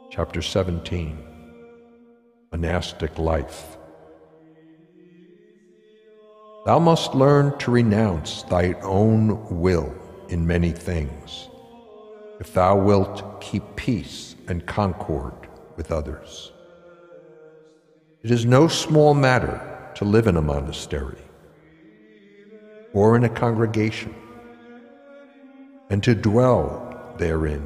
Chapter 17. Monastic Life. Thou must learn to renounce thy own will in many things, if thou wilt keep peace and concord with others. It is no small matter to live in a monastery or in a congregation, and to dwell therein